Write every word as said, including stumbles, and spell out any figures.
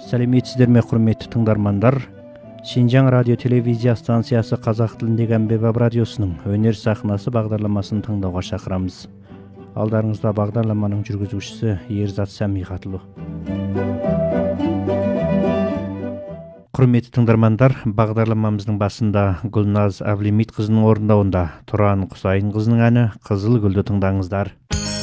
Сәлеметсіздер ме, құрметті тыңдармандар? Шинжаң радио телевизия станциясы қазақ тіліндегі әмбебап радиосының өнер сахнасы бағдарламасын тыңдауға шақырамыз. Алдарыңызда бағдарламаның жүргізушісі Ерзат Сәмиғатұлы. Құрметті тыңдармандар, бағдарламамыздың басында Гүлназ Әблемит қызының орындауында Тұран Құсайын қызының әні «Қызыл гүлді» тыңдаңыздар.